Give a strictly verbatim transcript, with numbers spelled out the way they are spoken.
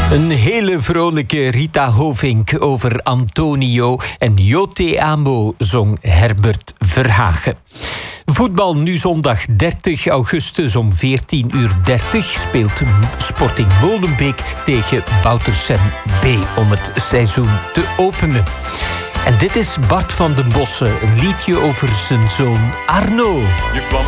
Een hele vrolijke Rita Hovink over Antonio en Jo Te Amo zong Herbert Verhagen. Voetbal nu zondag dertig augustus om veertien uur dertig speelt Sporting Molenbeek tegen Boutersem B om het seizoen te openen. En dit is Bart van den Bossen, een liedje over zijn zoon Arno.